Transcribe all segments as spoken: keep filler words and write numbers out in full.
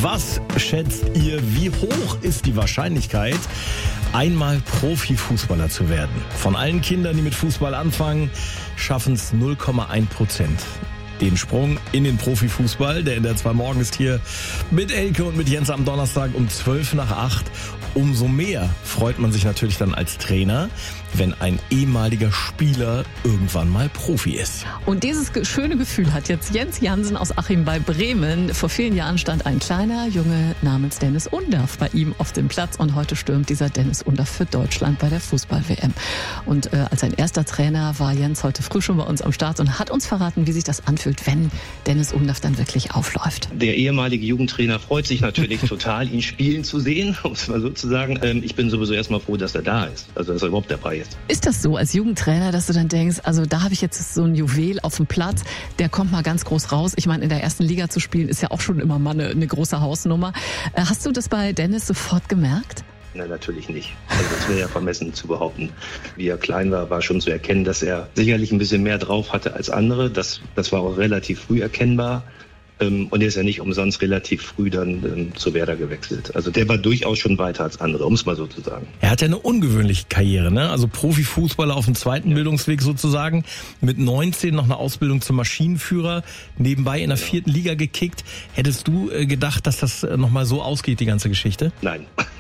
Was schätzt ihr, wie hoch ist die Wahrscheinlichkeit, einmal Profifußballer zu werden? Von allen Kindern, die mit Fußball anfangen, schaffen es null Komma eins Prozent. Den Sprung in den Profifußball, der in der zwei Morgen ist hier mit Elke und mit Jens am Donnerstag um zwölf nach acht. Umso mehr freut man sich natürlich dann als Trainer, wenn ein ehemaliger Spieler irgendwann mal Profi ist. Und dieses schöne Gefühl hat jetzt Jens Jansen aus Achim bei Bremen. Vor vielen Jahren stand ein kleiner Junge namens Dennis Undaff bei ihm auf dem Platz und heute stürmt dieser Dennis Undaff für Deutschland bei der Fußball-W M. Und äh, als sein erster Trainer war Jens heute früh schon bei uns am Start und hat uns verraten, wie sich das anfühlt, wenn Dennis Undaff dann wirklich aufläuft. Der ehemalige Jugendtrainer freut sich natürlich total, ihn spielen zu sehen, um es mal so zu sagen. Ähm, ich bin sowieso erstmal froh, dass er da ist, also dass er überhaupt dabei ist. Ist das so als Jugendtrainer, dass du dann denkst, also da habe ich jetzt so ein Juwel auf dem Platz, der kommt mal ganz groß raus. Ich meine, in der ersten Liga zu spielen ist ja auch schon immer mal eine, eine große Hausnummer. Hast du das bei Dennis sofort gemerkt? Nein, natürlich nicht. Also das wäre ja vermessen zu behaupten. Wie er klein war, war schon zu erkennen, dass er sicherlich ein bisschen mehr drauf hatte als andere. Das, das war auch relativ früh erkennbar. Und er ist ja nicht umsonst relativ früh dann ähm, zu Werder gewechselt. Also der war durchaus schon weiter als andere, um es mal so zu sagen. Er hat ja eine ungewöhnliche Karriere, ne? Also Profifußballer auf dem zweiten ja. Bildungsweg sozusagen. Mit neunzehn noch eine Ausbildung zum Maschinenführer, nebenbei in der genau. vierten Liga gekickt. Hättest du äh, gedacht, dass das äh, nochmal so ausgeht, die ganze Geschichte? Nein.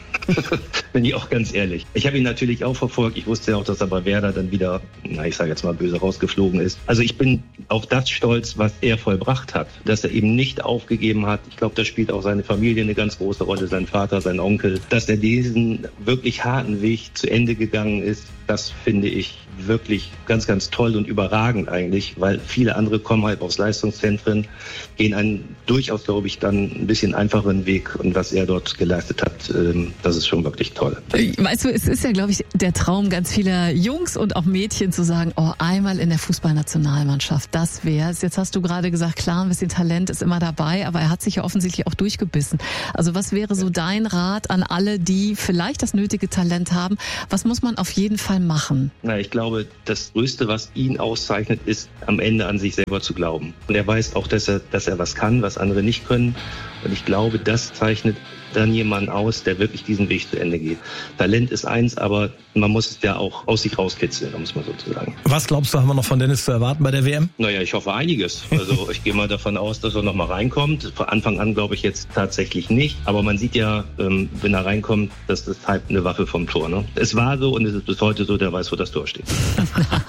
Bin ich auch ganz ehrlich. Ich habe ihn natürlich auch verfolgt. Ich wusste ja auch, dass er bei Werder dann wieder, na, ich sage jetzt mal böse, rausgeflogen ist. Also ich bin auf das stolz, was er vollbracht hat. Dass er eben nicht aufgegeben hat. Ich glaube, da spielt auch seine Familie eine ganz große Rolle, sein Vater, sein Onkel. Dass er diesen wirklich harten Weg zu Ende gegangen ist, das finde ich wirklich ganz, ganz toll und überragend eigentlich, weil viele andere kommen halt aus Leistungszentren, gehen einen durchaus, glaube ich, dann ein bisschen einfacheren Weg und was er dort geleistet hat, das ist schon wirklich toll. Weißt du, es ist ja, glaube ich, der Traum ganz vieler Jungs und auch Mädchen zu sagen, oh, einmal in der Fußballnationalmannschaft, das wär's. Jetzt hast du gerade gesagt, klar, ein bisschen Talent ist immer dabei, aber er hat sich ja offensichtlich auch durchgebissen. Also was wäre so dein Rat an alle, die vielleicht das nötige Talent haben? Was muss man auf jeden Fall machen? Na, ich glaube, das Größte, was ihn auszeichnet, ist am Ende an sich selber zu glauben. Und er weiß auch, dass er, dass er was kann, was andere nicht können. Und ich glaube, das zeichnet dann jemanden aus, der wirklich diesen Weg zu Ende geht. Talent ist eins, aber man muss es ja auch aus sich rauskitzeln, um es mal so zu sagen. Was glaubst du, haben wir noch von Dennis zu erwarten bei der W M? Naja, ich hoffe einiges. Also ich gehe mal davon aus, dass er noch mal reinkommt. Von Anfang an glaube ich jetzt tatsächlich nicht. Aber man sieht ja, wenn er reinkommt, dass das halt eine Waffe vom Tor. Ne? Es war so und es ist bis heute so, der weiß, wo das Tor steht.